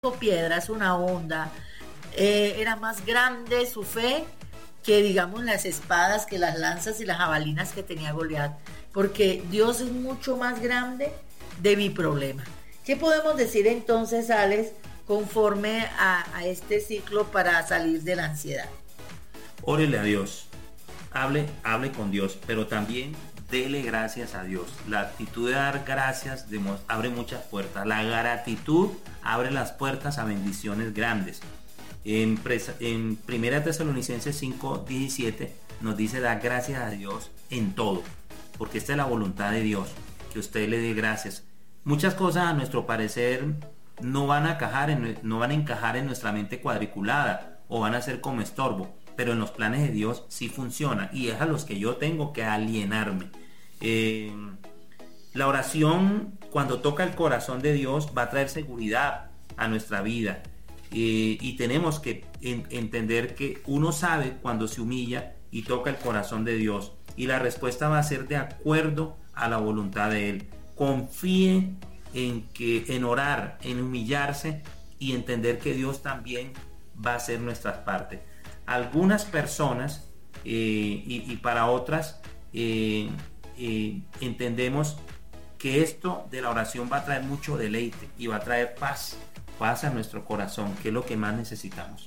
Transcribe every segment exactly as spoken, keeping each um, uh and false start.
piedras, una onda, eh, era más grande su fe que digamos las espadas, que las lanzas y las jabalinas que tenía Goliat, porque Dios es mucho más grande de mi problema. ¿Qué podemos decir entonces, Alex, conforme a, a este ciclo para salir de la ansiedad? Órele a Dios, hable, hable con Dios, pero también dele gracias a Dios. La actitud de dar gracias abre muchas puertas. La gratitud abre las puertas a bendiciones grandes. En, en primera Tesalonicenses cinco diecisiete nos dice: dar gracias a Dios en todo, porque esta es la voluntad de Dios, que usted le dé gracias. Muchas cosas, a nuestro parecer, no van a encajar en, no van a encajar en nuestra mente cuadriculada o van a ser como estorbo, pero en los planes de Dios sí funciona, y es a los que yo tengo que alienarme. Eh, la oración, cuando toca el corazón de Dios, va a traer seguridad a nuestra vida, eh, y tenemos que en, entender que uno sabe cuando se humilla y toca el corazón de Dios, y la respuesta va a ser de acuerdo a la voluntad de Él. Confíe en que en orar, en humillarse y entender que Dios también va a hacer nuestras partes. Algunas personas eh, y, y para otras eh, eh, entendemos que esto de la oración va a traer mucho deleite y va a traer paz, paz a nuestro corazón, que es lo que más necesitamos.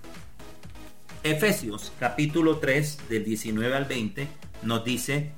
Efesios capítulo tres del diecinueve al veinte nos dice: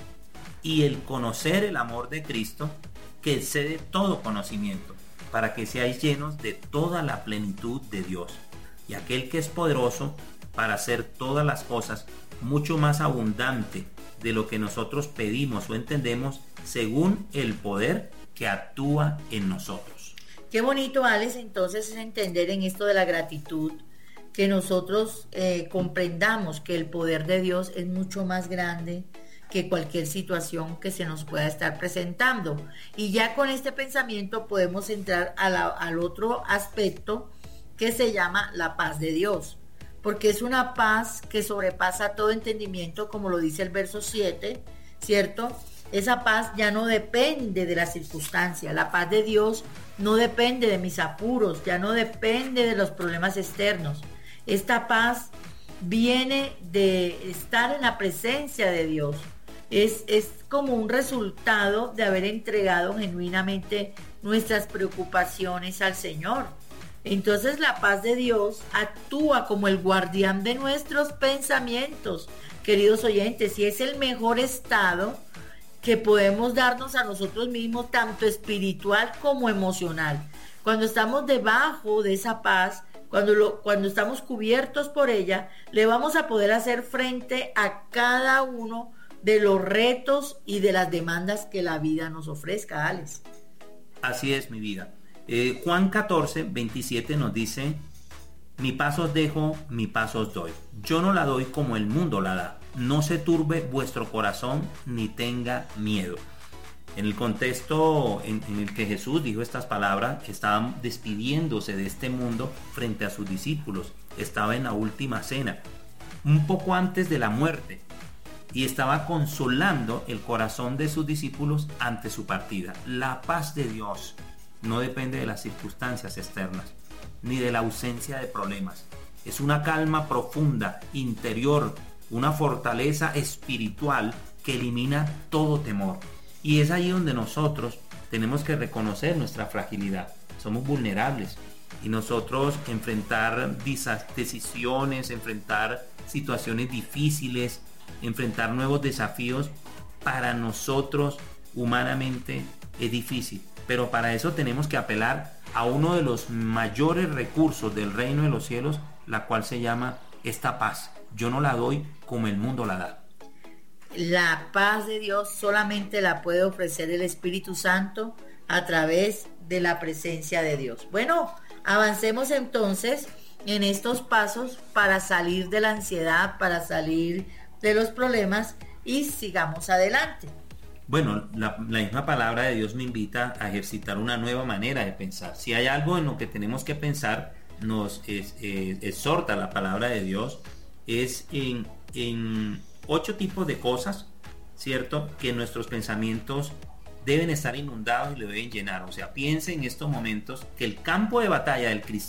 y el conocer el amor de Cristo, que excede todo conocimiento, para que seáis llenos de toda la plenitud de Dios. Y aquel que es poderoso para hacer todas las cosas mucho más abundante de lo que nosotros pedimos o entendemos, según el poder que actúa en nosotros. Qué bonito, Alex, entonces es entender en esto de la gratitud, que nosotros eh, comprendamos que el poder de Dios es mucho más grande que cualquier situación que se nos pueda estar presentando. Y ya con este pensamiento podemos entrar a la, al otro aspecto, que se llama la paz de Dios, porque es una paz que sobrepasa todo entendimiento, como lo dice el verso siete, ¿cierto? Esa paz ya no depende de la circunstancia. La paz de Dios no depende de mis apuros, ya no depende de los problemas externos. Esta paz viene de estar en la presencia de Dios. Es, es como un resultado de haber entregado genuinamente nuestras preocupaciones al Señor. Entonces la paz de Dios actúa como el guardián de nuestros pensamientos, queridos oyentes, y es el mejor estado que podemos darnos a nosotros mismos, tanto espiritual como emocional. Cuando estamos debajo de esa paz, cuando, lo, cuando estamos cubiertos por ella, le vamos a poder hacer frente a cada uno de los retos y de las demandas que la vida nos ofrezca, Alex. Así es, mi vida. Eh, Juan catorce, veintisiete nos dice: mi paz os dejo, mi paz os doy. Yo no la doy como el mundo la da. No se turbe vuestro corazón ni tenga miedo. En el contexto en, en el que Jesús dijo estas palabras, estaba despidiéndose de este mundo frente a sus discípulos. Estaba en la última cena, un poco antes de la muerte, y estaba consolando el corazón de sus discípulos ante su partida. La paz de Dios no depende de las circunstancias externas, ni de la ausencia de problemas. Es una calma profunda, interior, una fortaleza espiritual que elimina todo temor. Y es ahí donde nosotros tenemos que reconocer nuestra fragilidad. Somos vulnerables, y nosotros enfrentar decisiones, enfrentar situaciones difíciles, enfrentar nuevos desafíos, para nosotros humanamente es difícil. Pero para eso tenemos que apelar a uno de los mayores recursos del reino de los cielos, la cual se llama esta paz. Yo no la doy como el mundo la da. La paz de Dios solamente la puede ofrecer el Espíritu Santo a través de la presencia de Dios. Bueno, avancemos entonces en estos pasos para salir de la ansiedad, para salir de los problemas, y sigamos adelante. Bueno, la, la misma palabra de Dios me invita a ejercitar una nueva manera de pensar. Si hay algo en lo que tenemos que pensar, nos es, es, exhorta la palabra de Dios, es en, en ocho tipos de cosas, ¿cierto?, que nuestros pensamientos deben estar inundados y lo deben llenar. O sea, piense en estos momentos que el campo de batalla del cristiano